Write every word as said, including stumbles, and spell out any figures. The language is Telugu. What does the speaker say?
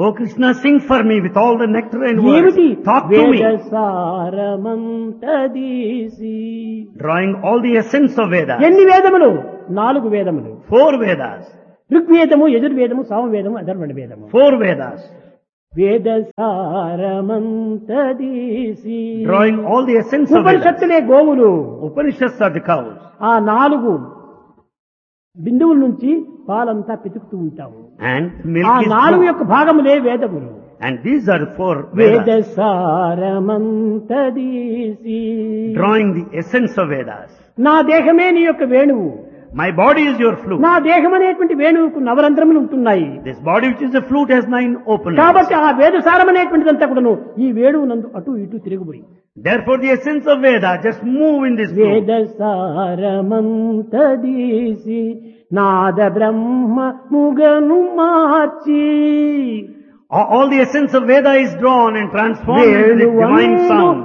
Oh Krishna, sing for me with all the nectar and ఏమిటి words. Talk to me. వేదసారమంతదీసి. Drawing all the essence of Vedas. ఎన్ని వేదములు? నాలుగు వేదములు. Four Vedas. ఋగ్వేదము, యజుర్వేదము, సామవేదము, అథర్వణ వేదము. Four Vedas. వేదసారమంతదీసి. Drawing all the essence of Vedas. ఉపనిషత్తులే గోవులు. Upanishads are the cows. ఆ నాలుగు బిందువుల నుంచి పాలంతా పితుకుతూ ఉంటాము. And ఆ milk is నాలుగు flowing. యొక్క భాగములే వేదములు. And these are four Vedas. వేదసారమంతదీసి. Drawing the essence of Vedas. నా దేహమే నీ యొక్క వేణువు. My body is your flute. నా దేహం అనేటువంటి వేణువుకు నవరంధ్రములు ఉంటున్నాయి. This body which is a flute has nine openings. కాబట్టి ఆ వేదసారం అనేటువంటిదంతా కూడాను ఈ వేణువు నందు అటు ఇటు తిరుగుబోయి. Therefore the essence of Veda just move in this flute. వేదసారమంతదీసి Nada Brahma ముగను March. All all the essence of Veda is drawn and transformed into the divine sound.